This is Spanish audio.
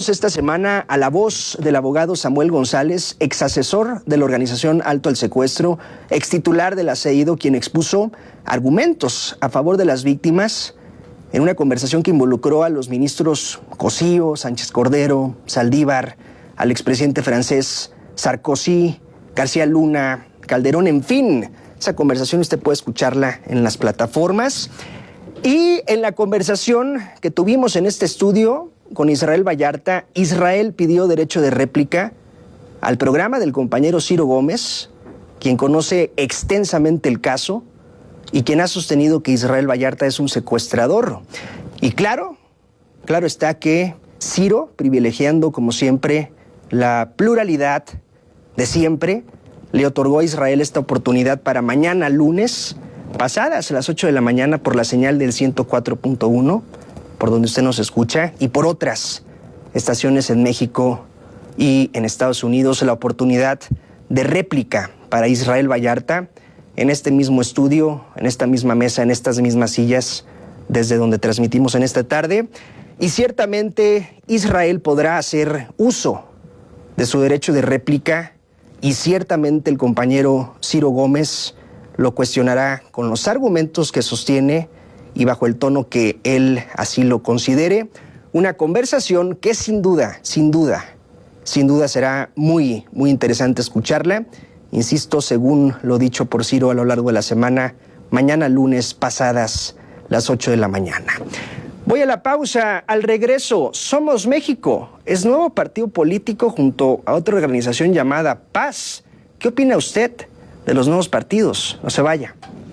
Escuchamos esta semana a la voz del abogado Samuel González, exasesor de la organización Alto al Secuestro, extitular de la CEIDO, quien expuso argumentos a favor de las víctimas en una conversación que involucró a los ministros Cosío, Sánchez Cordero, Saldívar, al expresidente francés Sarkozy, García Luna, Calderón, en fin. Esa conversación usted puede escucharla en las plataformas. Y en la conversación que tuvimos en este estudio con Israel Vallarta, Israel pidió derecho de réplica al programa del compañero Ciro Gómez, quien conoce extensamente el caso y quien ha sostenido que Israel Vallarta es un secuestrador. Y claro está que Ciro, privilegiando como siempre la pluralidad de siempre, le otorgó a Israel esta oportunidad para mañana lunes, pasadas las 8 de la mañana, por la señal del 104.1, por donde usted nos escucha, y por otras estaciones en México y en Estados Unidos, la oportunidad de réplica para Israel Vallarta en este mismo estudio, en esta misma mesa, en estas mismas sillas, desde donde transmitimos en esta tarde. Y ciertamente Israel podrá hacer uso de su derecho de réplica, y ciertamente el compañero Ciro Gómez lo cuestionará con los argumentos que sostiene y bajo el tono que él así lo considere. Una conversación que sin duda será muy interesante escucharla. Insisto, según lo dicho por Ciro a lo largo de la semana, mañana lunes pasadas las 8 de la mañana. Voy a la pausa. Al regreso, Somos México es nuevo partido político junto a otra organización llamada Paz. ¿Qué opina usted de los nuevos partidos? No se vaya.